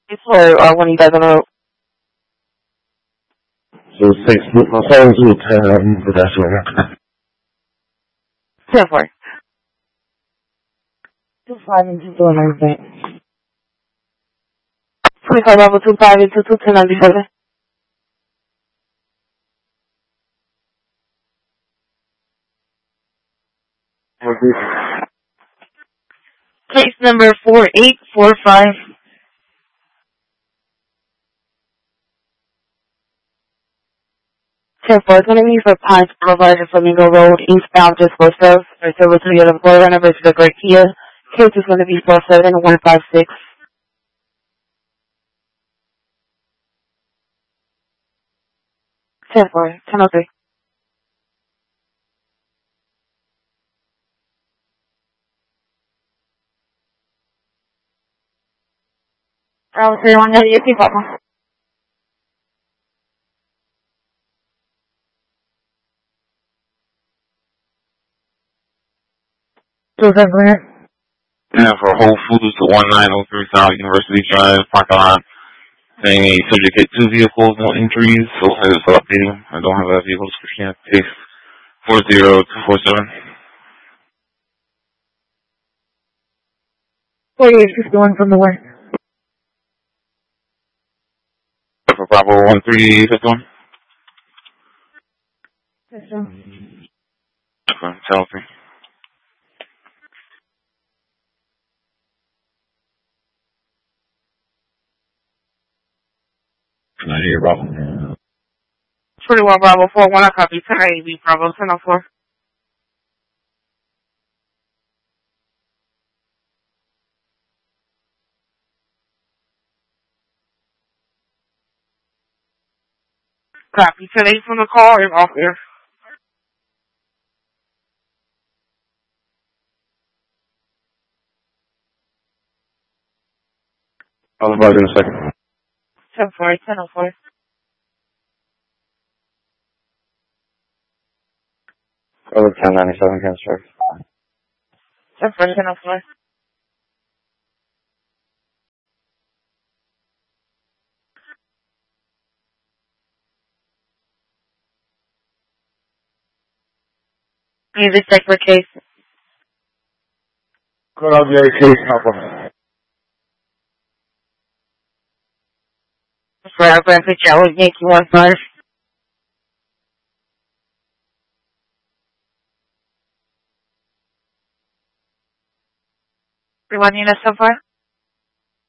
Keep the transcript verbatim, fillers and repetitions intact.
for uh, when you guys on the road. So six, my phone's with ten, but that's right. ten four. Two five and two two ninety-seven. twenty-five level two five and two two ten ninety-seven. Case number four eight four five. ten four, it's going to be for Pines Boulevard and Flamingo Road, eastbound just for sales. Or service to the other Florida, versus the Great Kia. Case is going to be four seven one five six. ten four, ten oh three. Bravo three one nine, yes, Papa. Two seven clear. Yeah, for Whole Foods, one nine oh three South University Drive, parking lot. Saying a subject hit two vehicles, no injuries. So I was updating. I don't have a vehicle description yet. Case four zero two four seven. forty-eight fifty-one from the west. For Bravo one three fifty-one. Yes, sir. Okay, tell me. Can I hear Bravo? twenty-one Bravo four one, I copy. ten eighty Bravo ten oh four. Copy. ten eight from the call and off air. I'll about in a second. ten four, ten oh four. Over ten ninety-seven, can start. ten four, ten oh four. Music check for case. Good on your case, Papa. For our graphic, I would make you one five. Everyone, you know so far?